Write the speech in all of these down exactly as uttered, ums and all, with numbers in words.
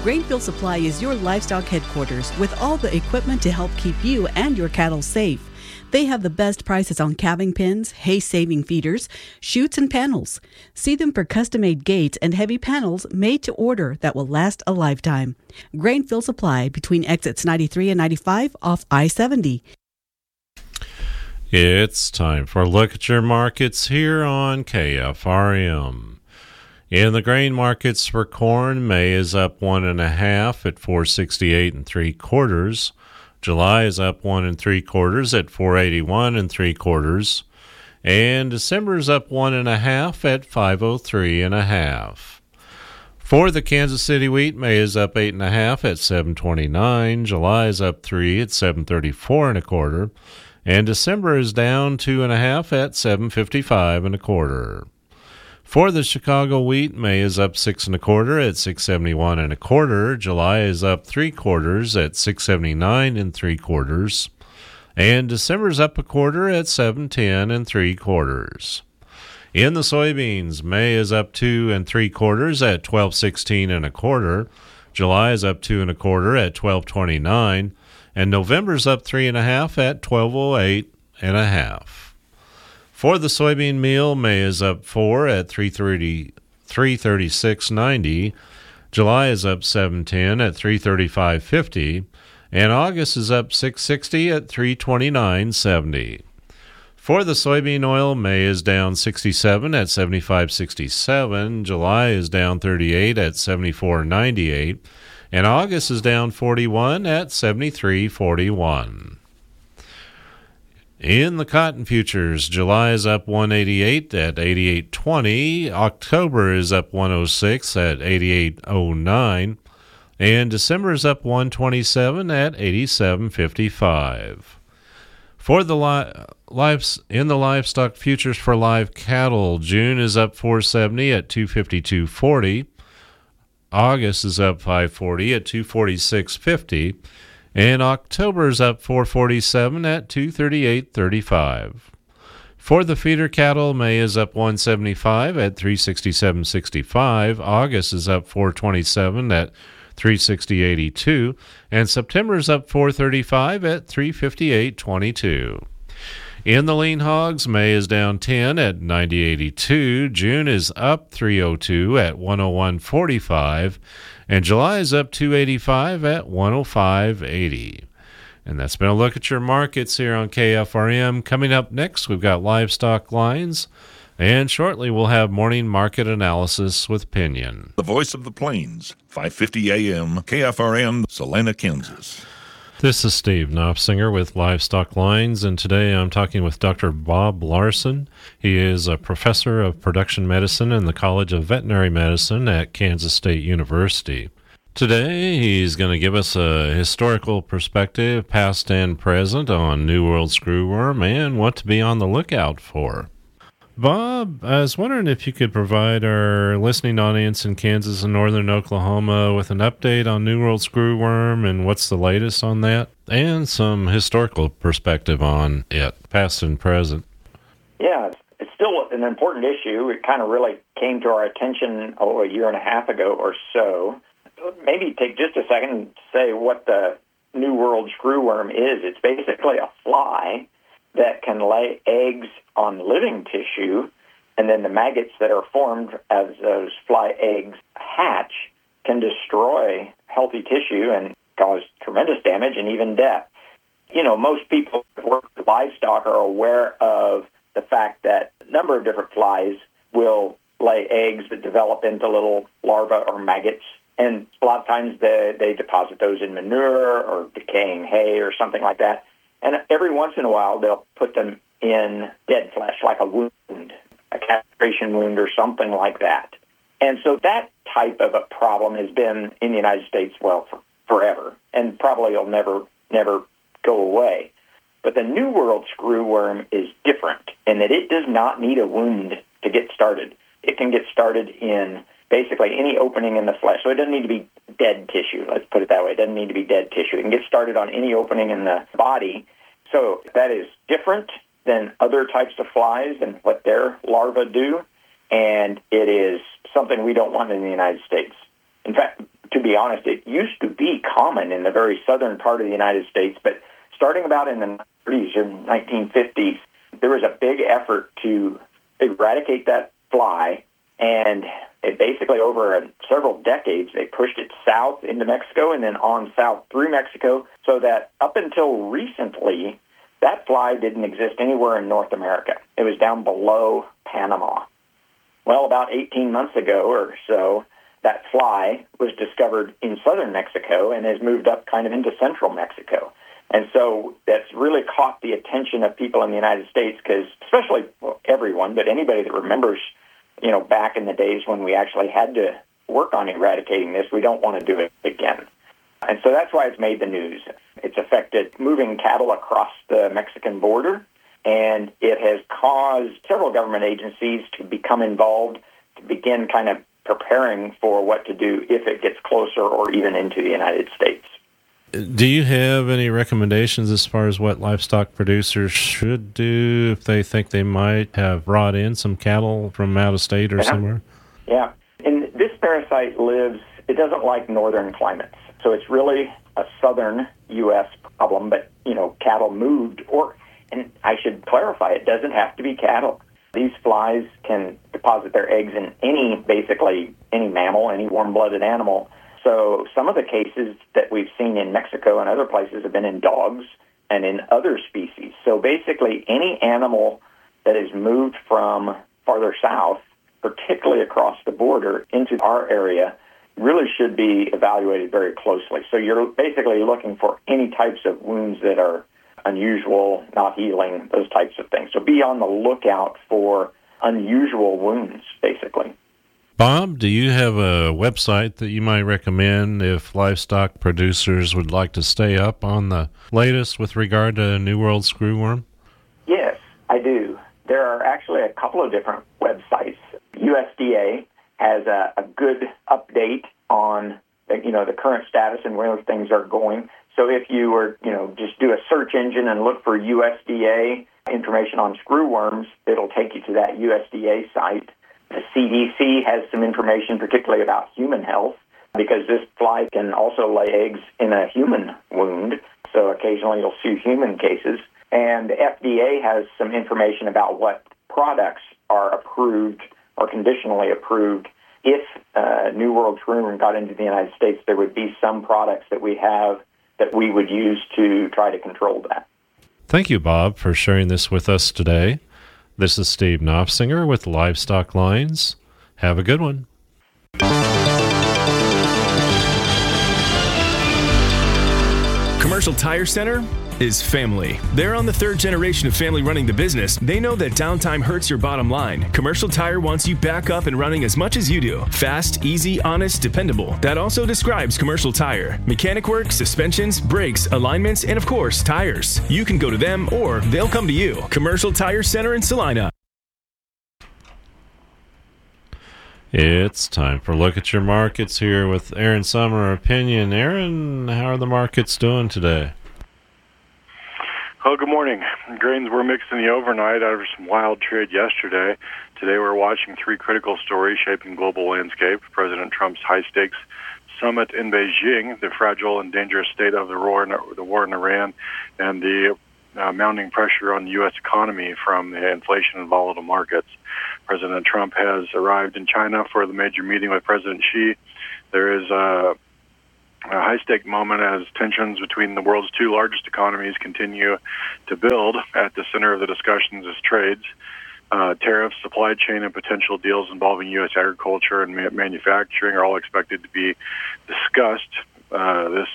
Grainfield Supply is your livestock headquarters with all the equipment to help keep you and your cattle safe. They have the best prices on calving pens, hay-saving feeders, chutes, and panels. See them for custom-made gates and heavy panels made to order that will last a lifetime. Grainfield Supply between exits ninety-three and ninety-five off I seventy. It's time for a look at your markets here on K F R M. In the grain markets for corn, May is up one and a half at four sixty-eight and three quarters. July is up one and three quarters at four eighty-one and three quarters, and December is up one and a half at five oh three and a half. For the Kansas City wheat, May is up eight and a half at seven twenty-nine. July is up three at seven thirty-four and a quarter, and December is down two and a half at seven fifty-five and a quarter. For the Chicago wheat, May is up six and a quarter at six seventy-one and a quarter. July is up three quarters at six seventy-nine and three quarters, and December is up a quarter at seven ten and three quarters. In the soybeans, May is up two and three quarters at twelve sixteen and a quarter. July is up two and a quarter at twelve twenty-nine, and November's up three and a half at twelve oh eight and a half. For the soybean meal, May is up four at three thirty, three thirty-six ninety. July is up seven ten at three thirty-five fifty, and August is up six sixty at three twenty-nine seventy. For the soybean oil, May is down sixty-seven at seventy-five sixty-seven. July is down thirty-eight at seventy-four ninety-eight, and August is down forty-one at seventy-three forty-one. In the cotton futures, July is up one eighty-eight at eighty-eight twenty, October is up one oh six at eighty-eight oh nine, and December is up one twenty-seven at eighty-seven fifty-five. For the li- lives in the livestock futures for live cattle, June is up four seventy at two fifty-two forty, August is up five forty at two forty-six fifty, and October is up four forty-seven at two thirty-eight thirty-five. For the feeder cattle, May is up one seventy-five at three sixty-seven sixty-five. August is up four twenty-seven at three sixty eighty-two, and September is up four thirty-five at three fifty-eight twenty-two. In the lean hogs, May is down ten at ninety eighty-two. June is up three oh two at one oh one forty-five. And July is up two eighty-five at one oh five eighty. And that's been a look at your markets here on K F R M. Coming up next, we've got livestock lines. And shortly, we'll have morning market analysis with Pinion. The Voice of the Plains, five fifty A M, K F R M, Salina, Kansas. This is Steve Knopfsinger with Livestock Lines, and today I'm talking with Doctor Bob Larson. He is a professor of production medicine in the College of Veterinary Medicine at Kansas State University. Today, he's going to give us a historical perspective, past and present, on New World screwworm and what to be on the lookout for. Bob, I was wondering if you could provide our listening audience in Kansas and northern Oklahoma with an update on New World screwworm and what's the latest on that, and some historical perspective on it, past and present. Yeah, it's, it's still an important issue. It kind of really came to our attention, oh, a year and a half ago or so. Maybe take just a second and say what the New World screwworm is. It's basically a fly that can lay eggs on living tissue, and then the maggots that are formed as those fly eggs hatch can destroy healthy tissue and cause tremendous damage and even death. You know, most people who work with livestock are aware of the fact that a number of different flies will lay eggs that develop into little larvae or maggots, and a lot of times they, they deposit those in manure or decaying hay or something like that. And every once in a while, they'll put them in dead flesh, like a wound, a castration wound or something like that. And so that type of a problem has been in the United States, well, for forever, and probably will never, never go away. But the New World screwworm is different in that it does not need a wound to get started. It can get started in basically any opening in the flesh. So it doesn't need to be dead tissue. Let's put it that way. It doesn't need to be dead tissue. It can get started on any opening in the body. So that is different than other types of flies and what their larvae do. And it is something we don't want in the United States. In fact, to be honest, it used to be common in the very southern part of the United States, but starting about in the thirties or nineteen fifties, there was a big effort to eradicate that fly, and it basically over a, several decades, they pushed it south into Mexico and then on south through Mexico, so that up until recently, that fly didn't exist anywhere in North America. It was down below Panama. Well, about eighteen months ago or so, that fly was discovered in southern Mexico and has moved up kind of into central Mexico. And so that's really caught the attention of people in the United States because, especially well, everyone, but anybody that remembers, you know, back in the days when we actually had to work on eradicating this, we don't want to do it again. And so that's why it's made the news. It's affected moving cattle across the Mexican border, and it has caused several government agencies to become involved, to begin kind of preparing for what to do if it gets closer or even into the United States. Do you have any recommendations as far as what livestock producers should do if they think they might have brought in some cattle from out of state or yeah. somewhere? Yeah. And this parasite lives, it doesn't like northern climates. So it's really a southern U S problem, but, you know, cattle moved, or, and I should clarify, it doesn't have to be cattle. These flies can deposit their eggs in any, basically, any mammal, any warm-blooded animal. So some of the cases that we've seen in Mexico and other places have been in dogs and in other species. So basically any animal that is moved from farther south, particularly across the border into our area, really should be evaluated very closely. So you're basically looking for any types of wounds that are unusual, not healing, those types of things. So be on the lookout for unusual wounds, basically. Bob, do you have a website that you might recommend if livestock producers would like to stay up on the latest with regard to New World screwworm? Yes, I do. There are actually a couple of different websites. U S D A has a, a good update on the, you know, the current status and where things are going. So if you were, you know, just do a search engine and look for U S D A information on screwworms, it'll take you to that U S D A site. The C D C has some information, particularly about human health, because this fly can also lay eggs in a human wound. So occasionally you'll see human cases. And the F D A has some information about what products are approved or conditionally approved. If uh, New World screwworm got into the United States, there would be some products that we have that we would use to try to control that. Thank you, Bob, for sharing this with us today. This is Steve Knopfsinger with Livestock Lines. Have a good one. Commercial Tire Center is family. They're on the third generation of family running the business. They know that downtime hurts your bottom line. Commercial Tire wants you back up and running as much as you do. Fast, easy, honest, dependable. That also describes Commercial Tire. Mechanic work, suspensions, brakes, alignments, and of course, tires. You can go to them or they'll come to you. Commercial Tire Center in Salina. It's time for Look at Your Markets here with Aaron Summer Opinion. Aaron, how are the markets doing today? Oh, good morning. Grains were mixed in the overnight after some wild trade yesterday. Today we're watching three critical stories shaping global landscape: President Trump's high-stakes summit in Beijing, the fragile and dangerous state of the war in, the war in Iran, and the uh, mounting pressure on the U S economy from the inflation and volatile markets. President Trump has arrived in China for the major meeting with President Xi. There is a A high-stake moment as tensions between the world's two largest economies continue to build. At the center of the discussions is trades, uh, tariffs, supply chain, and potential deals involving U S agriculture and ma- manufacturing are all expected to be discussed. Uh, this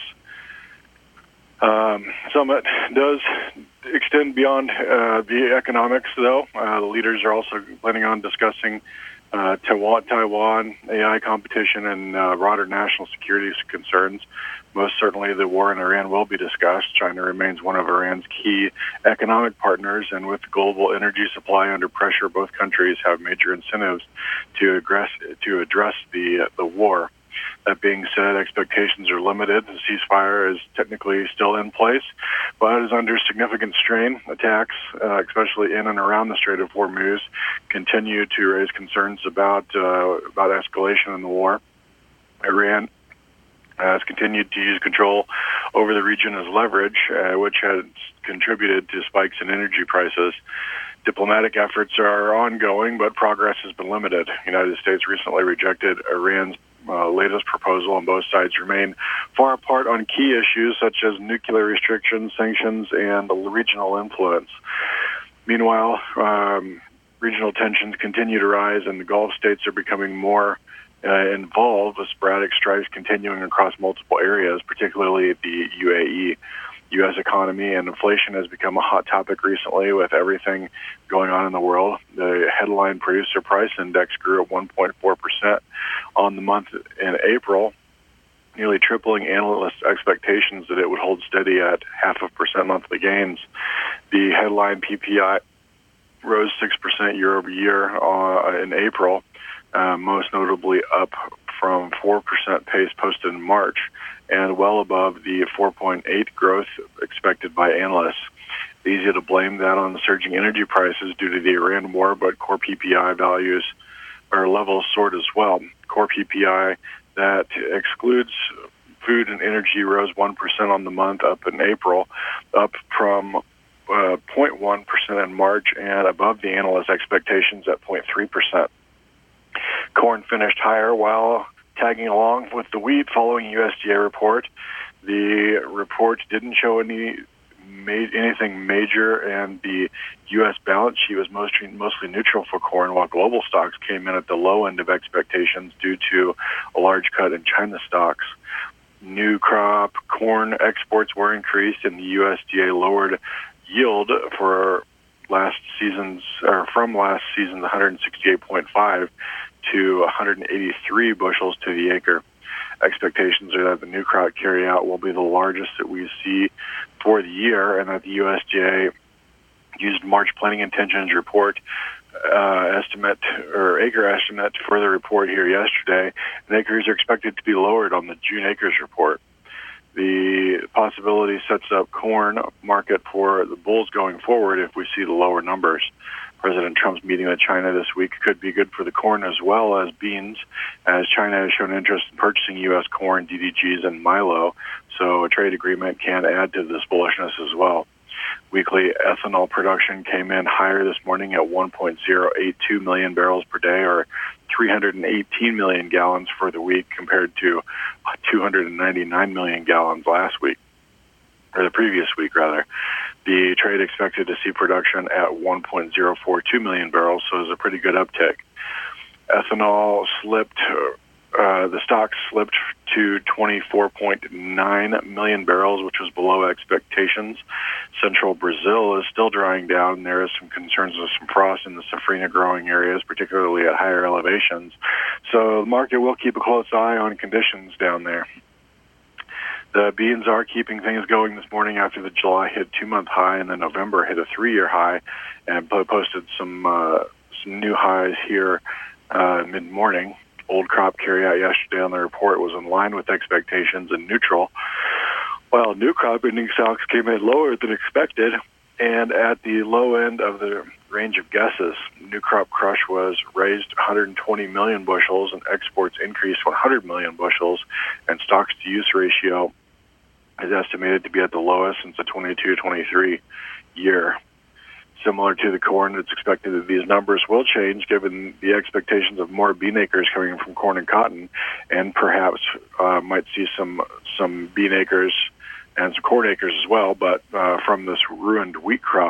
um, summit does extend beyond uh, the economics, though. Uh, the leaders are also planning on discussing Uh, Taiwan, Taiwan, A I competition, and uh, broader national security concerns. Most certainly the war in Iran will be discussed. China remains one of Iran's key economic partners, and with global energy supply under pressure, both countries have major incentives to address, to address the, uh, the war. That being said, expectations are limited. The ceasefire is technically still in place, but is under significant strain. Attacks, uh, especially in and around the Strait of Hormuz, continue to raise concerns about uh, about escalation in the war. Iran has continued to use control over the region as leverage, uh, which has contributed to spikes in energy prices. Diplomatic efforts are ongoing, but progress has been limited. The United States recently rejected Iran's uh, latest proposal, and both sides remain far apart on key issues such as nuclear restrictions, sanctions, and regional influence. Meanwhile, um, regional tensions continue to rise, and the Gulf states are becoming more uh, involved, with sporadic strikes continuing across multiple areas, particularly the U A E. U S economy and inflation has become a hot topic recently with everything going on in the world. The headline producer price index grew at one point four percent on the month in April, nearly tripling analyst expectations that it would hold steady at half a percent monthly gains. The headline P P I rose six percent year over year uh, in April, uh, most notably up from four percent pace posted in March, and well above the four point eight growth expected by analysts. It's easy to blame that on the surging energy prices due to the Iran war, but core P P I values or levels soared as well. Core P P I that excludes food and energy rose one percent on the month, up in April, up from uh, zero point one percent in March, and above the analyst expectations at zero point three percent. Corn finished higher while tagging along with the wheat following U S D A report. The report didn't show any made anything major, and the U S balance sheet was mostly mostly neutral for corn, while global stocks came in at the low end of expectations due to a large cut in China stocks. New crop corn exports were increased, and the U S D A lowered yield for last season's or from last season's one hundred sixty-eight point five to one hundred eighty-three bushels to the acre. Expectations are that the new crop carryout will be the largest that we see for the year, and that the U S D A used March planting intentions report uh, estimate or acre estimate for the report here yesterday, and acres are expected to be lowered on the June acres report. The possibility sets up corn market for the bulls going forward if we see the lower numbers. President Trump's meeting with China this week could be good for the corn as well as beans, as China has shown interest in purchasing U S corn, D D Gs, and milo, so a trade agreement can add to this bullishness as well. Weekly ethanol production came in higher this morning at one point zero eight two million barrels per day, or three hundred eighteen million gallons for the week, compared to two hundred ninety-nine million gallons last week, or the previous week, rather. The trade expected to see production at one point zero four two million barrels, so it's a pretty good uptick. Ethanol slipped, uh, the stock slipped to twenty-four point nine million barrels, which was below expectations. Central Brazil is still drying down. There is some concerns with some frost in the safrinha growing areas, particularly at higher elevations. So the market will keep a close eye on conditions down there. The beans are keeping things going this morning after the July hit two-month high, and then November hit a three-year high, and posted some uh, some new highs here uh, mid-morning. Old crop carryout yesterday on the report was in line with expectations and neutral, while new crop ending stocks came in lower than expected and at the low end of the range of guesses. New crop crush was raised one hundred twenty million bushels, and exports increased one hundred million bushels, and stocks-to-use ratio is estimated to be at the lowest since the twenty-two twenty-three year. Similar to the corn, it's expected that these numbers will change given the expectations of more bean acres coming from corn and cotton, and perhaps uh, might see some some bean acres and some corn acres as well, but uh, from this ruined wheat crop